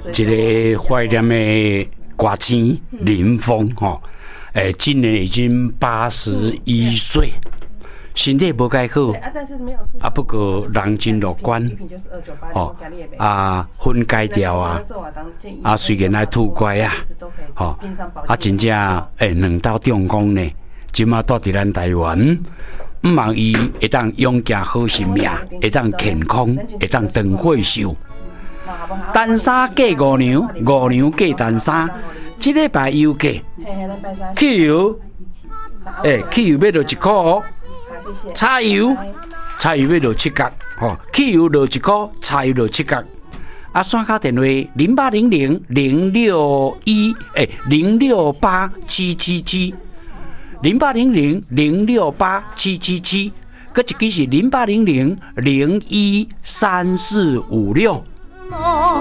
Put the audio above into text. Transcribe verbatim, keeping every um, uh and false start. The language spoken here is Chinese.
一个怀念的歌星林峰吼，诶，今年已经八十一岁。身体无介好，啊，不过人真乐观，哦，啊，分解掉啊，啊，虽然来吐怪啊，吼，啊，真正诶，两道中风呢，即马住伫咱台湾，毋望伊会当永行好生命，会当健康，会当长岁寿。单衫嫁五娘，五娘嫁单衫，即礼拜油价，汽油，诶，汽油要落一块哦。柴油，柴油要落七角，吼，汽油落一块，柴油落七角。啊，线卡电话零八零零零六一，诶，零六八七七七，零八零零零六八七七七，搁一支是零八零零零一三四五六。